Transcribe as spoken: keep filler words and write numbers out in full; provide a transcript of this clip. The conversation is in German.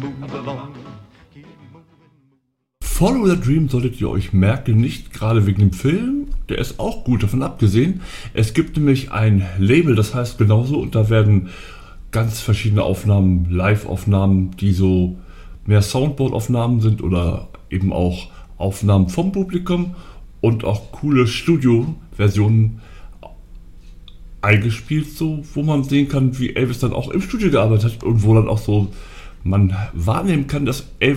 Follow the Dream solltet ihr euch merken, nicht gerade wegen dem Film, der ist auch gut, davon abgesehen. Es gibt nämlich ein Label, das heißt genauso, und da werden ganz verschiedene Aufnahmen, Live-Aufnahmen, die so mehr Soundboard-Aufnahmen sind oder eben auch Aufnahmen vom Publikum und auch coole Studio-Versionen eingespielt, so, wo man sehen kann, wie Elvis dann auch im Studio gearbeitet hat und wo dann auch so man wahrnehmen kann, dass Elvis